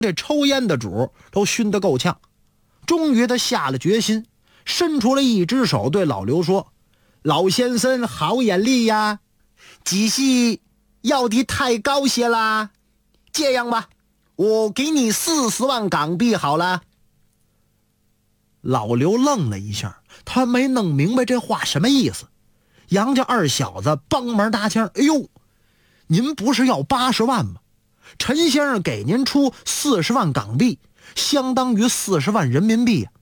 这抽烟的主都熏得够呛。终于他下了决心，伸出了一只手对老刘说：老先生好眼力呀，只是要的太高些啦。这样吧，我给你40万港币好了。老刘愣了一下，他没弄明白这话什么意思。杨家二小子帮忙搭腔：哎呦，您不是要80万吗？陈先生给您出40万港币，相当于40万人民币啊。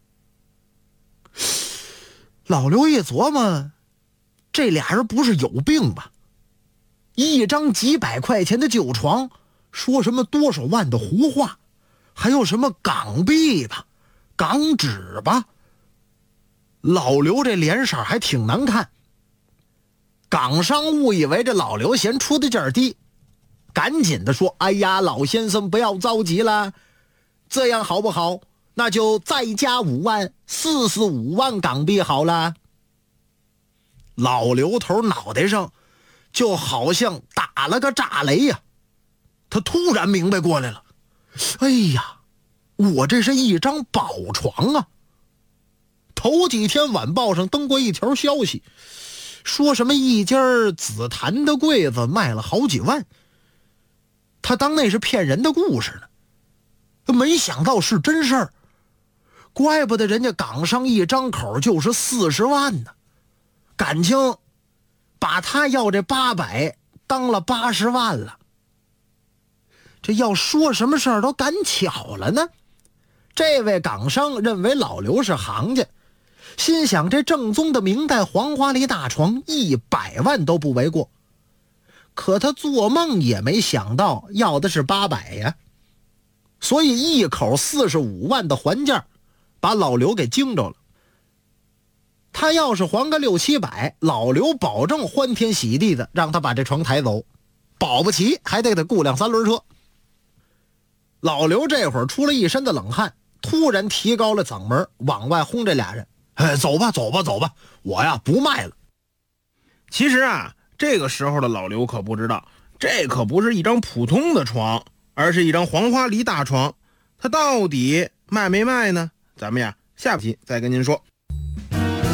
老刘一琢磨，这俩人不是有病吧？一张几百块钱的旧床，说什么多少万的胡话，还有什么港币吧，港纸吧。老刘这脸色还挺难看。港商误以为这老刘嫌出的劲儿低，赶紧的说：哎呀，老先生不要着急了，这样好不好？那就再加5万，45万港币好了。老刘头脑袋上就好像打了个炸雷呀，他突然明白过来了。哎呀，我这是一张宝床啊！头几天晚报上登过一条消息，说什么一间紫檀的柜子卖了好几万，他当那是骗人的故事呢，没想到是真事儿。怪不得人家港商一张口就是40万呢，感情把他要这800当了80万了。这要说什么事儿都赶巧了呢。这位港商认为老刘是行家，心想这正宗的明代黄花梨大床100万都不为过，可他做梦也没想到要的是800呀，所以一口45万的还价，把老刘给惊着了。他要是还个6、700，老刘保证欢天喜地的让他把这床抬走，保不齐还得雇辆3轮车。老刘这会儿出了一身的冷汗，突然提高了嗓门往外轰这俩人：哎，走吧走吧走吧，我呀不卖了。 其实啊，这个时候的老刘可不知道，这可不是一张普通的床，而是一张黄花梨大床。他到底卖没卖呢？咱们呀下期再跟您说。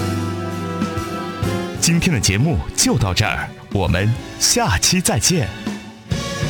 今天的节目就到这儿，我们下期再见。